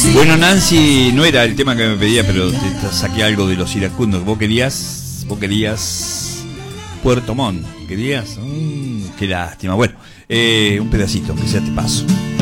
Bueno, Nancy, no era el tema que me pedía, pero te saqué algo de los iracundos. Vos querías Puerto Montt, querías, qué lástima. Bueno, un pedacito, que sea te paso.